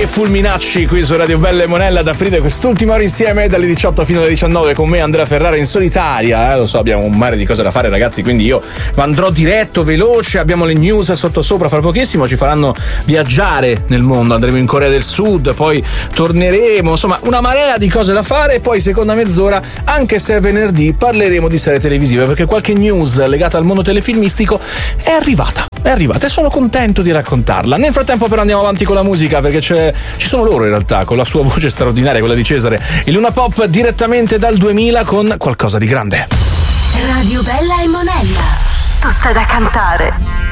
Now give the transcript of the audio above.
e Fulminacci qui su Radio Bella e Monella ad aprire quest'ultima ora insieme dalle 18 fino alle 19 con me Andrea Ferrara in solitaria. Lo so, abbiamo un mare di cose da fare, ragazzi, quindi io andrò diretto, veloce. Abbiamo le news sottosopra fra pochissimo, ci faranno viaggiare nel mondo, andremo in Corea del Sud, poi torneremo, insomma una marea di cose da fare. E poi seconda mezz'ora, anche se è venerdì, parleremo di serie televisive, perché qualche news legata al mondo telefilmistico è arrivata e sono contento di raccontarla. Nel frattempo però andiamo avanti con la musica, perché ci sono loro in realtà, con la sua voce straordinaria, quella di Cesare, il Luna Pop direttamente dal 2000 con qualcosa di grande. Radio Bella e Monella, tutta da cantare.